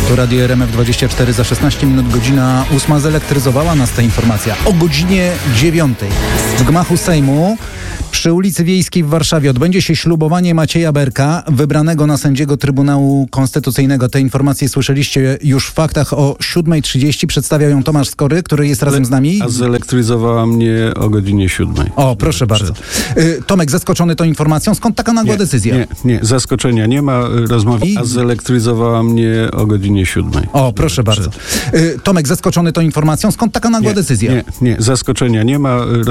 Tu Radio RMF24 za 16 minut, godzina 8. Zelektryzowała nas ta informacja. O godzinie 9 w gmachu Sejmu przy ulicy Wiejskiej w Warszawie odbędzie się ślubowanie Macieja Berka, wybranego na sędziego Trybunału Konstytucyjnego. Te informacje słyszeliście już w faktach o 7:30. Przedstawia ją Tomasz Skory, który jest razem z nami. A zelektryzowała mnie o godzinie 7. O, proszę bardzo. Tomek, zaskoczony tą informacją? Skąd taka nagła decyzja? Nie, zaskoczenia nie ma, rozmowy. A zelektryzowała mnie o godzinie 7. O, proszę bardzo. Tomek, zaskoczony tą informacją? Skąd taka nagła decyzja? Nie, zaskoczenia nie ma.